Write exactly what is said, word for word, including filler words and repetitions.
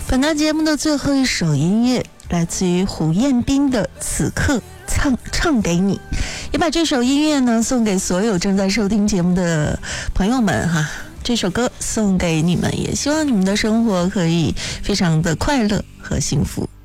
本档节目的最后一首音乐来自于胡彦斌的《此刻唱唱给你》，也把这首音乐呢送给所有正在收听节目的朋友们哈。这首歌送给你们，也希望你们的生活可以非常的快乐和幸福。